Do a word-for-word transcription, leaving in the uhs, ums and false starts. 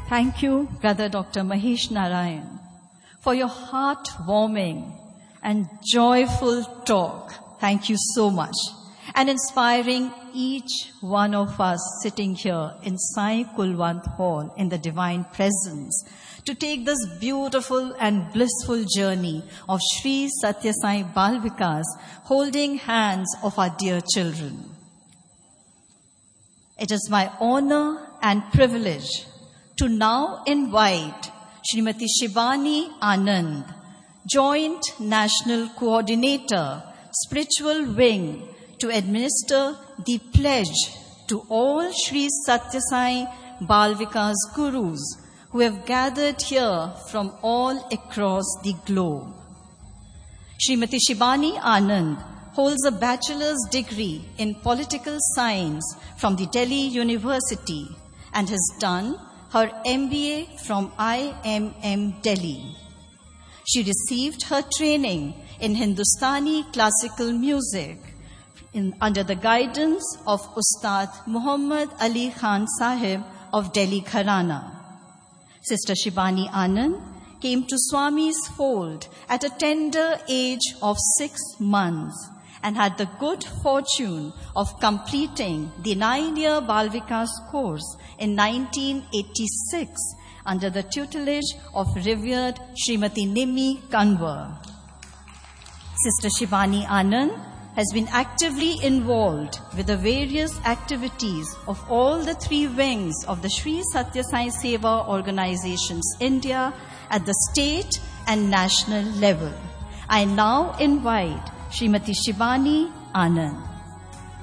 Thank you, Brother Doctor Mahesh Narayan, for your heartwarming and joyful talk. Thank you so much. And inspiring each one of us sitting here in Sai Kulwant Hall in the Divine Presence to take this beautiful and blissful journey of Sri Satya Sai Bal Vikas, holding hands of our dear children. It is my honor and privilege to now invite Srimati Shivani Anand, Joint National Coordinator, Spiritual Wing, to administer the pledge to all Sri Satya Sai Bal Vikas Gurus who have gathered here from all across the globe. Srimati Shivani Anand holds a bachelor's degree in political science from the Delhi University and has done her M B A from I M M Delhi. She received her training in Hindustani classical music in, under the guidance of Ustad Muhammad Ali Khan Sahib of Delhi Gharana. Sister Shivani Anand came to Swami's fold at a tender age of six months and had the good fortune of completing the nine-year Bal Vikas course in nineteen eighty-six under the tutelage of revered Srimati Nimi Kanwar. Sister Shivani Anand has been actively involved with the various activities of all the three wings of the Sri Satya Sai Seva Organizations India at the state and national level. I now invite Srimati Shivani Anand.